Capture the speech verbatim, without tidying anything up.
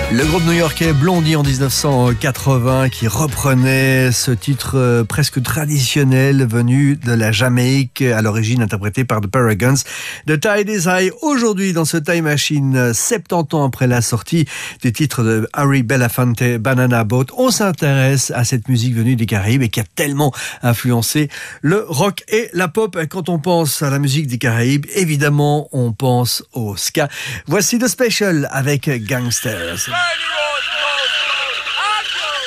Le groupe new-yorkais Blondie en dix-neuf cent quatre-vingts qui reprenait ce titre euh, presque traditionnel venu de la Jamaïque, à l'origine interprété par The Paragons. The Tide is High, aujourd'hui dans ce Time Machine, soixante-dix ans après la sortie du titre de Harry Belafonte, Banana Boat. On s'intéresse à cette musique venue des Caraïbes et qui a tellement influencé le rock et la pop. Quand on pense à la musique des Caraïbes, évidemment, on pense au ska. Voici The Special avec Gangsters. Anyway.